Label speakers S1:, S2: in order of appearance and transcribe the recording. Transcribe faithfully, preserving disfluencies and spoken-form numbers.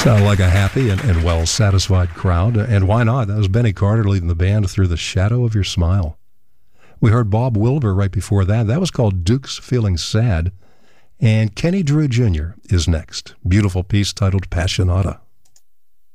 S1: Sounded like a happy and, and well-satisfied crowd. And why not? That was Benny Carter leading the band through The Shadow of Your Smile. We heard Bob Wilber right before that. That was called Duke's Feeling Sad. And Kenny Drew Junior is next. Beautiful piece titled Passionata.